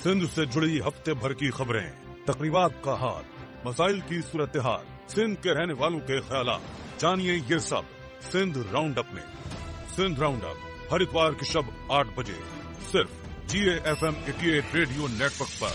सिंध से जुड़ी हफ्ते भर की खबरें, तकरीबात का हाल, मसाइल की सूरत हाल, सिंध के रहने वालों के ख्यालात, जानिए ये सब सिंध राउंड अप में। सिंध राउंड अप हर इतवार की शब 8 बजे सिर्फ GAFM 88 रेडियो नेटवर्क पर।